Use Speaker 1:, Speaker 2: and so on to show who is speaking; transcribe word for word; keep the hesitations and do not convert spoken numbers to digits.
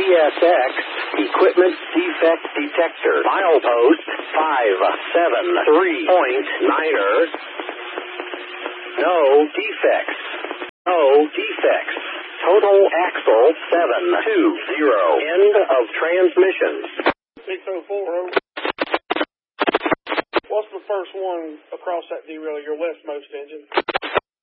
Speaker 1: S X Equipment Defect Detector. Milepost five seven three point niner. No defects. No defects. Total axle seven two zero. End of transmission.
Speaker 2: six oh four. What's the first one across that derailleur, your leftmost engine?